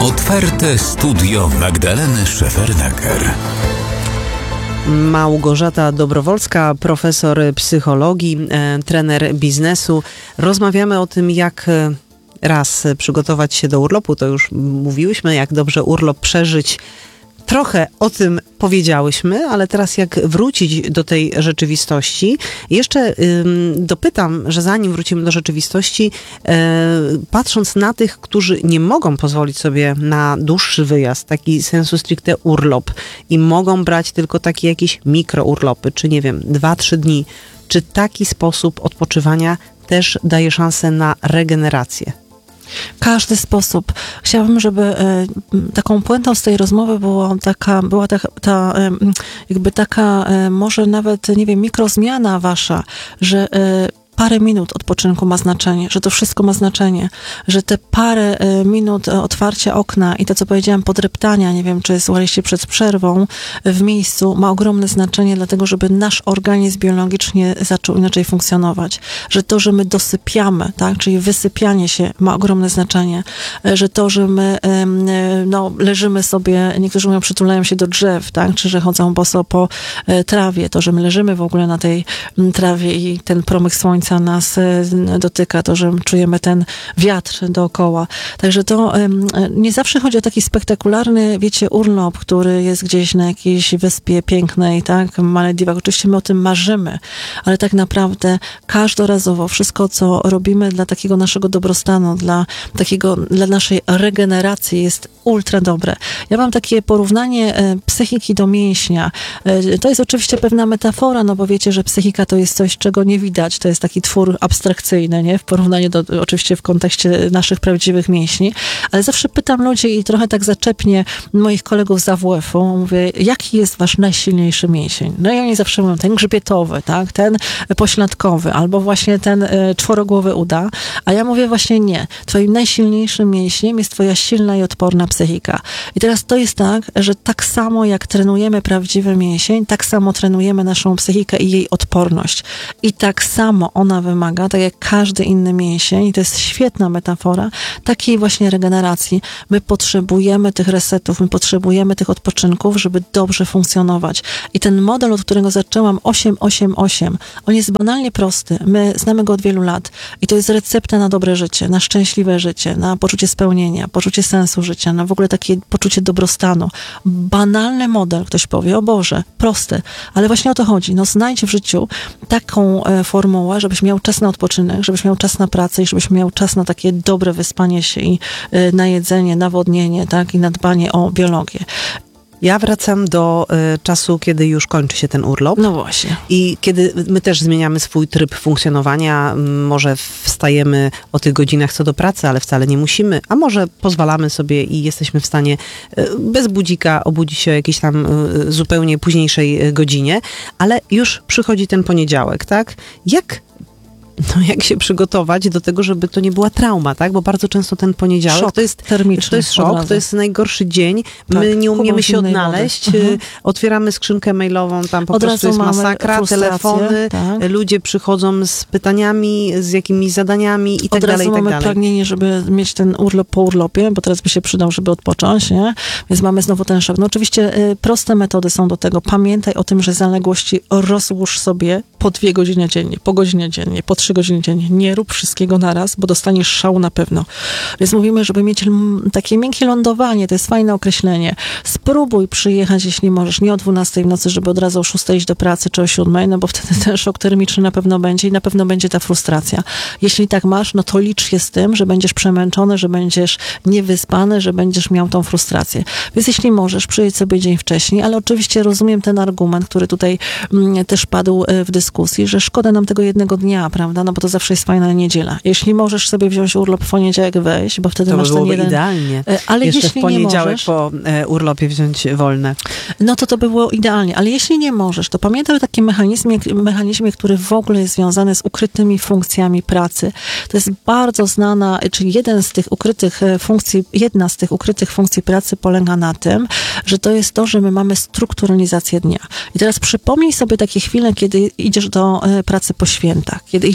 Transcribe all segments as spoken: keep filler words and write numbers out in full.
Otwarte studio Magdaleny Szefernaker. Małgorzata Dobrowolska, profesor psychologii, e, trener biznesu. Rozmawiamy o tym, jak raz przygotować się do urlopu. To już mówiłyśmy, jak dobrze urlop przeżyć. Trochę o tym powiedziałyśmy, ale teraz jak wrócić do tej rzeczywistości. Jeszcze ym, dopytam, że zanim wrócimy do rzeczywistości, yy, patrząc na tych, którzy nie mogą pozwolić sobie na dłuższy wyjazd, taki sensu stricte urlop i mogą brać tylko takie jakieś mikrourlopy, czy nie wiem, dwa, trzy dni, czy taki sposób odpoczywania też daje szansę na regenerację? Każdy sposób. Chciałabym, żeby e, taką puentą z tej rozmowy była taka, była ta, ta e, jakby taka e, może nawet, nie wiem, mikrozmiana wasza, że e, parę minut odpoczynku ma znaczenie, że to wszystko ma znaczenie, że te parę e, minut otwarcia okna i to, co powiedziałam, podreptania, nie wiem, czy słuchaliście przed przerwą, w miejscu ma ogromne znaczenie, dlatego, żeby nasz organizm biologicznie zaczął inaczej funkcjonować. Że to, że my dosypiamy, tak, czyli wysypianie się ma ogromne znaczenie, e, że to, że my e, no, leżymy sobie, niektórzy mówią, przytulają się do drzew, tak, czy że chodzą boso po e, trawie, to, że my leżymy w ogóle na tej m, trawie i ten promyk słońca nas dotyka, to, że czujemy ten wiatr dookoła. Także to nie zawsze chodzi o taki spektakularny, wiecie, urlop, który jest gdzieś na jakiejś wyspie pięknej, tak, Malediwach. Oczywiście my o tym marzymy, ale tak naprawdę każdorazowo wszystko, co robimy dla takiego naszego dobrostanu, dla takiego, dla naszej regeneracji jest ultra dobre. Ja mam takie porównanie psychiki do mięśnia. To jest oczywiście pewna metafora, no bo wiecie, że psychika to jest coś, czego nie widać. To jest taki twór abstrakcyjny, nie? W porównaniu do, oczywiście w kontekście naszych prawdziwych mięśni. Ale zawsze pytam ludzi i trochę tak zaczepnie moich kolegów z A W F-u, mówię, jaki jest wasz najsilniejszy mięsień? No i oni zawsze mówią, ten grzbietowy, tak? Ten pośladkowy, albo właśnie ten e, czworogłowy uda. A ja mówię właśnie nie. Twoim najsilniejszym mięśniem jest twoja silna i odporna psychika. I teraz to jest tak, że tak samo jak trenujemy prawdziwy mięsień, tak samo trenujemy naszą psychikę i jej odporność. I tak samo ona wymaga, tak jak każdy inny mięsień, i to jest świetna metafora, takiej właśnie regeneracji. My potrzebujemy tych resetów, my potrzebujemy tych odpoczynków, żeby dobrze funkcjonować. I ten model, od którego zaczęłam, osiem osiem osiem, on jest banalnie prosty. My znamy go od wielu lat i to jest recepta na dobre życie, na szczęśliwe życie, na poczucie spełnienia, poczucie sensu życia, na w ogóle takie poczucie dobrostanu. Banalny model, ktoś powie, o Boże, prosty, ale właśnie o to chodzi. No znajdź w życiu taką e, formułę, żebyś miał czas na odpoczynek, żebyś miał czas na pracę i żebyś miał czas na takie dobre wyspanie się i y, na jedzenie, nawodnienie, tak, i na dbanie o biologię. Ja wracam do y, czasu, kiedy już kończy się ten urlop. No właśnie. I kiedy my też zmieniamy swój tryb funkcjonowania, może wstajemy o tych godzinach co do pracy, ale wcale nie musimy, a może pozwalamy sobie i jesteśmy w stanie y, bez budzika obudzić się o jakiejś tam y, zupełnie późniejszej godzinie, ale już przychodzi ten poniedziałek, tak? Jak No jak się przygotować do tego, żeby to nie była trauma, tak? Bo bardzo często ten poniedziałek szok to jest termiczny. To jest szok, to jest najgorszy dzień. Tak, My nie umiemy się odnaleźć. Mhm. Otwieramy skrzynkę mailową, tam po Od prostu jest masakra, telefony, tak. ludzie przychodzą z pytaniami, z jakimiś zadaniami i tak Od dalej, razu i tak mamy dalej. pragnienie, żeby mieć ten urlop po urlopie, bo teraz by się przydał, żeby odpocząć, nie? Więc mamy znowu ten szok. No oczywiście y, proste metody są do tego. Pamiętaj o tym, że zaległości rozłóż sobie po dwie godziny dziennie, po godzinie dziennie, po trzy godziny dziennie. Nie rób wszystkiego naraz, bo dostaniesz szału na pewno. Więc mówimy, żeby mieć takie miękkie lądowanie, to jest fajne określenie. Spróbuj przyjechać, jeśli możesz, nie o dwunastej w nocy, żeby od razu o szóstej iść do pracy, czy o siódmej, no bo wtedy ten szok termiczny na pewno będzie i na pewno będzie ta frustracja. Jeśli tak masz, no to licz się z tym, że będziesz przemęczony, że będziesz niewyspany, że będziesz miał tą frustrację. Więc jeśli możesz, przyjedź sobie dzień wcześniej, ale oczywiście rozumiem ten argument, który tutaj mm, też padł w dyskusji, że szkoda nam tego jednego dnia, prawda, no bo to zawsze jest fajna niedziela. Jeśli możesz sobie wziąć urlop w poniedziałek, weź, bo wtedy to masz by ten jeden... idealnie. Ale jeszcze jeśli w poniedziałek nie możesz, po e, urlopie wziąć wolne. No to to by było idealnie. Ale jeśli nie możesz, to pamiętaj o takim mechanizmie, mechanizmie, który w ogóle jest związany z ukrytymi funkcjami pracy. To jest bardzo znana, czyli jeden z tych ukrytych funkcji, jedna z tych ukrytych funkcji pracy polega na tym, że to jest to, że my mamy strukturalizację dnia. I teraz przypomnij sobie takie chwile, kiedy idziesz do pracy po świętach, kiedy idziesz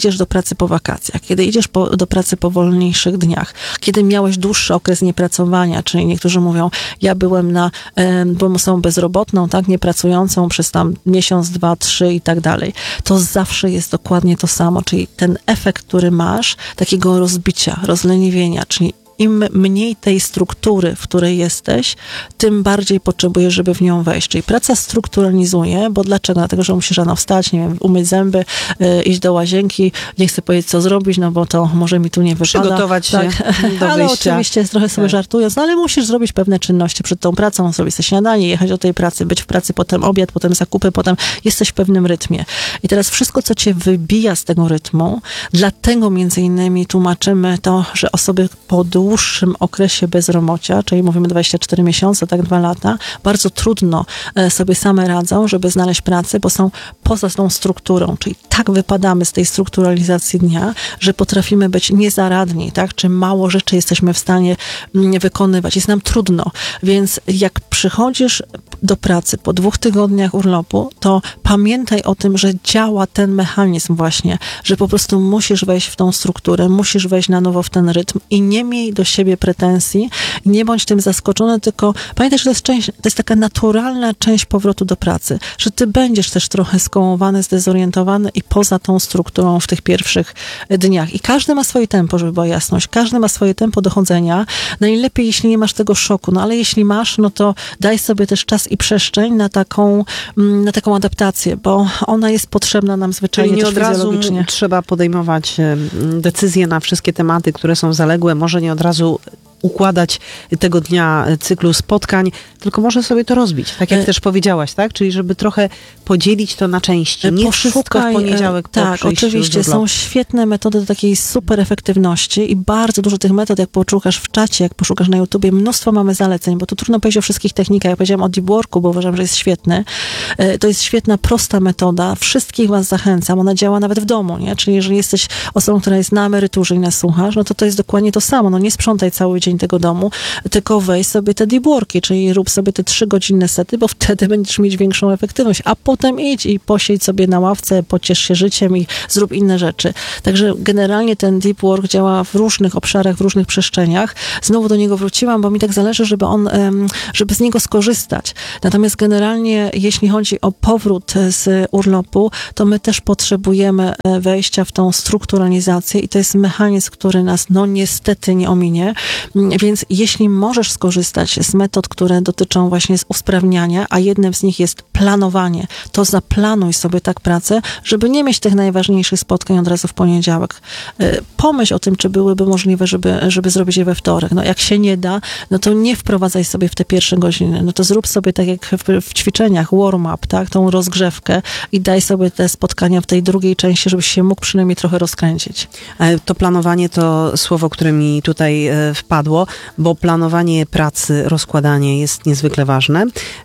idziesz do pracy po wakacjach, kiedy idziesz po, do pracy po wolniejszych dniach, kiedy miałeś dłuższy okres niepracowania, czyli niektórzy mówią, ja byłem na, byłem osobą bezrobotną, tak, niepracującą przez tam miesiąc, dwa, trzy i tak dalej. To zawsze jest dokładnie to samo, czyli ten efekt, który masz, takiego rozbicia, rozleniwienia, czyli im mniej tej struktury, w której jesteś, tym bardziej potrzebujesz, żeby w nią wejść. Czyli praca strukturalizuje, bo dlaczego? Dlatego, że musisz rano wstać, nie wiem, umyć zęby, yy, iść do łazienki, nie chcę powiedzieć, co zrobić, no bo to może mi tu nie wypada. Przygotować się tak. do Ale wyjścia. oczywiście trochę sobie tak. żartując, no ale musisz zrobić pewne czynności przed tą pracą, zrobić sobie śniadanie, jechać do tej pracy, być w pracy, potem obiad, potem zakupy, potem jesteś w pewnym rytmie. I teraz wszystko, co cię wybija z tego rytmu, dlatego między innymi tłumaczymy to, że osoby po dłuższym okresie bezrobocia, czyli mówimy dwadzieścia cztery miesiące, tak dwa lata, bardzo trudno sobie same radzą, żeby znaleźć pracę, bo są poza tą strukturą, czyli tak wypadamy z tej strukturalizacji dnia, że potrafimy być niezaradni, tak, czy mało rzeczy jesteśmy w stanie wykonywać. Jest nam trudno, więc jak przychodzisz do pracy po dwóch tygodniach urlopu, to pamiętaj o tym, że działa ten mechanizm właśnie, że po prostu musisz wejść w tą strukturę, musisz wejść na nowo w ten rytm i nie miej do siebie pretensji i nie bądź tym zaskoczony, tylko pamiętaj, że to jest, część, to jest taka naturalna część powrotu do pracy, że ty będziesz też trochę skołowany, zdezorientowany i poza tą strukturą w tych pierwszych dniach. I każdy ma swoje tempo, żeby była jasność. Każdy ma swoje tempo dochodzenia. Najlepiej, jeśli nie masz tego szoku, no ale jeśli masz, no to daj sobie też czas i przestrzeń na taką, na taką adaptację, bo ona jest potrzebna nam zwyczajnie Czyli nie też od razu fizjologicznie. trzeba podejmować decyzje na wszystkie tematy, które są zaległe, może nie od razu układać tego dnia cyklu spotkań, tylko może sobie to rozbić, tak jak e, też powiedziałaś, tak? Czyli żeby trochę podzielić to na części. Nie wszystko w poniedziałek po Tak, oczywiście. Są świetne metody do takiej super efektywności i bardzo dużo tych metod, jak poszukasz w czacie, jak poszukasz na YouTubie, mnóstwo mamy zaleceń, bo tu trudno powiedzieć o wszystkich technikach. Ja powiedziałam o deep worku, bo uważam, że jest świetny. To jest świetna, prosta metoda. Wszystkich was zachęcam. Ona działa nawet w domu, nie? Czyli jeżeli jesteś osobą, która jest na emeryturze i nas słuchasz, no to to jest dokładnie to samo. No nie sprzątaj cały dzień tego domu, tylko weź sobie te deep worki, czyli rób sobie te trzygodzinne sety, bo wtedy będziesz mieć większą efektywność, a potem idź i posiedź sobie na ławce, pociesz się życiem i zrób inne rzeczy. Także generalnie ten deep work działa w różnych obszarach, w różnych przestrzeniach. Znowu do niego wróciłam, bo mi tak zależy, żeby on, żeby z niego skorzystać. Natomiast generalnie, jeśli chodzi o powrót z urlopu, to my też potrzebujemy wejścia w tą strukturalizację i to jest mechanizm, który nas no niestety nie ominie. Więc jeśli możesz skorzystać z metod, które dotyczą właśnie usprawniania, a jednym z nich jest planowanie, to zaplanuj sobie tak pracę, żeby nie mieć tych najważniejszych spotkań od razu w poniedziałek. Pomyśl o tym, czy byłyby możliwe, żeby, żeby zrobić je we wtorek. No jak się nie da, no to nie wprowadzaj sobie w te pierwsze godziny. No to zrób sobie tak jak w, w ćwiczeniach warm-up, tak, tą rozgrzewkę i daj sobie te spotkania w tej drugiej części, żebyś się mógł przynajmniej trochę rozkręcić. To planowanie to słowo, które mi tutaj wpadło, bo planowanie pracy, rozkładanie jest niezwykle ważne,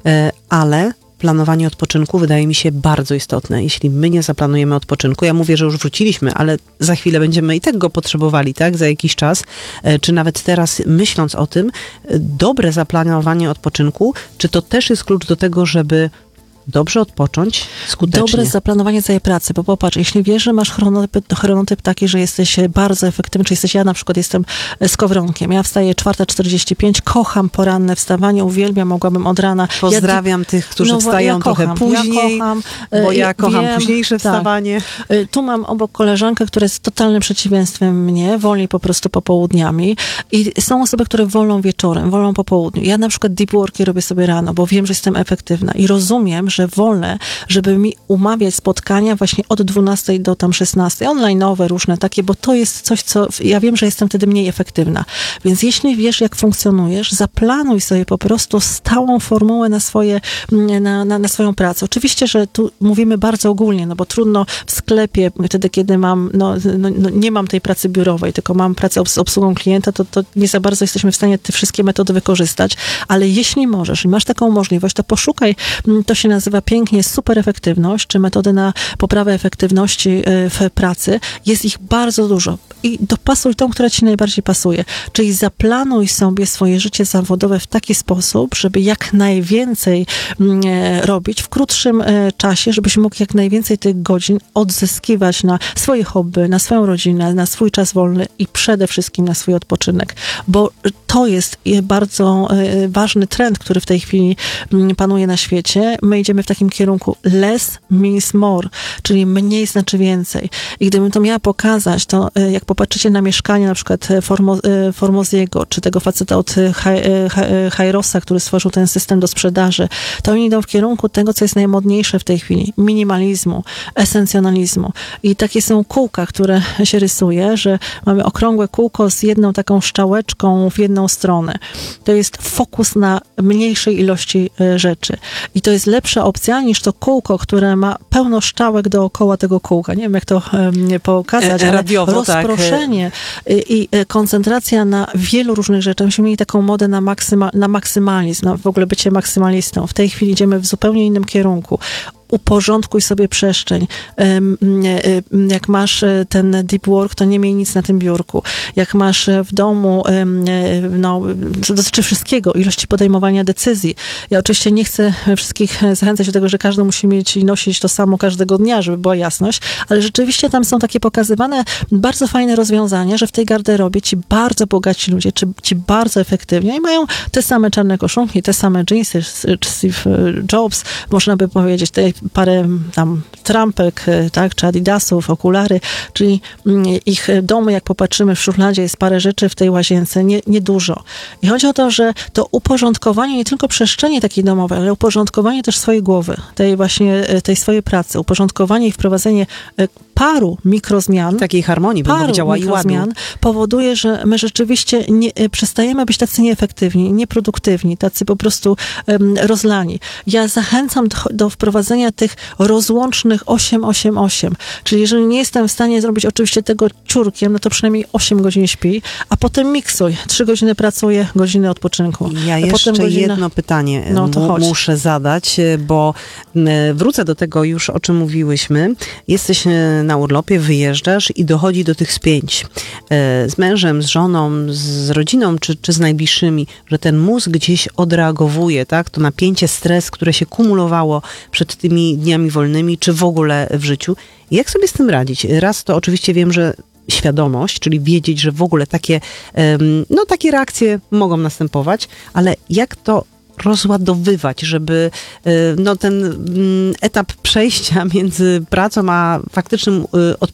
ale planowanie odpoczynku wydaje mi się bardzo istotne. Jeśli my nie zaplanujemy odpoczynku, ja mówię, że już wróciliśmy, ale za chwilę będziemy i tak go potrzebowali, tak, za jakiś czas, czy nawet teraz myśląc o tym, dobre zaplanowanie odpoczynku, czy to też jest klucz do tego, żeby dobrze odpocząć skutecznie. Dobre zaplanowanie całej pracy, bo popatrz, jeśli wiesz, że masz chronotyp, chronotyp taki, że jesteś bardzo efektywny, czy jesteś, ja na przykład jestem skowronkiem, ja wstaję czwarta czterdzieści pięć, kocham poranne wstawanie, uwielbiam, mogłabym od rana. Pozdrawiam ja, tych, którzy no, wstają ja trochę kocham, później, ja kocham, bo ja kocham wiem, późniejsze tak. wstawanie. Tu mam obok koleżankę, która jest totalnym przeciwieństwem mnie, woli po prostu popołudniami i są osoby, które wolą wieczorem, wolą po południu. Ja na przykład deep worki robię sobie rano, bo wiem, że jestem efektywna i rozumiem, że wolę, żeby mi umawiać spotkania właśnie od dwunastej do tam szesnastej, online'owe, różne takie, bo to jest coś, co ja wiem, że jestem wtedy mniej efektywna. Więc jeśli wiesz, jak funkcjonujesz, zaplanuj sobie po prostu stałą formułę na swoje, na, na, na swoją pracę. Oczywiście, że tu mówimy bardzo ogólnie, no bo trudno w sklepie, wtedy, kiedy mam, no, no, no nie mam tej pracy biurowej, tylko mam pracę z obsługą klienta, to, to nie za bardzo jesteśmy w stanie te wszystkie metody wykorzystać, ale jeśli możesz i masz taką możliwość, to poszukaj, to się nazywa nazywa pięknie super efektywność, czy metody na poprawę efektywności y, w pracy. Jest ich bardzo dużo. I dopasuj tą, która ci najbardziej pasuje. Czyli zaplanuj sobie swoje życie zawodowe w taki sposób, żeby jak najwięcej e, robić w krótszym e, czasie, żebyś mógł jak najwięcej tych godzin odzyskiwać na swoje hobby, na swoją rodzinę, na swój czas wolny i przede wszystkim na swój odpoczynek. Bo to jest bardzo e, ważny trend, który w tej chwili m, panuje na świecie. My idziemy w takim kierunku less means more, czyli mniej znaczy więcej. I gdybym to miała pokazać, to e, jak popatrzycie na mieszkanie na przykład Formo, Formoziego, czy tego faceta od Hairosa, który stworzył ten system do sprzedaży, to oni idą w kierunku tego, co jest najmodniejsze w tej chwili. Minimalizmu, esencjonalizmu. I takie są kółka, które się rysuje, że mamy okrągłe kółko z jedną taką szczałeczką w jedną stronę. To jest fokus na mniejszej ilości rzeczy. I to jest lepsza opcja niż to kółko, które ma pełno szczałek dookoła tego kółka. Nie wiem, jak to um, pokazać, ale radiowo, rozproszenie tak. i, i koncentracja na wielu różnych rzeczach. Myśmy mieli taką modę na, maksyma, na maksymalizm, na w ogóle bycie maksymalistą. W tej chwili idziemy w zupełnie innym kierunku. Uporządkuj sobie przestrzeń. Jak masz ten deep work, to nie miej nic na tym biurku. Jak masz w domu, no, to dotyczy wszystkiego, ilości podejmowania decyzji. Ja oczywiście nie chcę wszystkich zachęcać do tego, że każdy musi mieć i nosić to samo każdego dnia, żeby była jasność, ale rzeczywiście tam są takie pokazywane bardzo fajne rozwiązania, że w tej garderobie ci bardzo bogaci ludzie, czy ci bardzo efektywni i mają te same czarne koszulki, te same dżinsy, czy Steve Jobs, można by powiedzieć, te parę tam trampek, tak, czy adidasów, okulary, czyli ich domy, jak popatrzymy w szufladzie, jest parę rzeczy w tej łazience, nie, nie dużo. I chodzi o to, że to uporządkowanie nie tylko przestrzeni takiej domowej, ale uporządkowanie też swojej głowy, tej właśnie, tej swojej pracy, uporządkowanie i wprowadzenie paru mikrozmian, takiej harmonii, bym powiedziała, i ładu, powoduje, że my rzeczywiście nie, przestajemy być tacy nieefektywni, nieproduktywni, tacy po prostu um, rozlani. Ja zachęcam do, do wprowadzenia tych rozłącznych osiem osiem osiem, czyli jeżeli nie jestem w stanie zrobić oczywiście tego ciurkiem, no to przynajmniej osiem godzin śpi, a potem miksuj. trzy godziny pracuję, godziny odpoczynku. Ja jeszcze godzina... jedno pytanie no, to mu, muszę zadać, bo wrócę do tego już, o czym mówiłyśmy. Jesteś na urlopie, wyjeżdżasz i dochodzi do tych spięć z mężem, z żoną, z rodziną, czy, czy z najbliższymi, że ten mózg gdzieś odreagowuje, tak? To napięcie, stres, które się kumulowało przed tymi dniami wolnymi, czy w ogóle w życiu. Jak sobie z tym radzić? Raz to oczywiście wiem, że świadomość, czyli wiedzieć, że w ogóle takie, no, takie reakcje mogą następować, ale jak to rozładowywać, żeby no, ten etap przejścia między pracą a faktycznym odpoczynkiem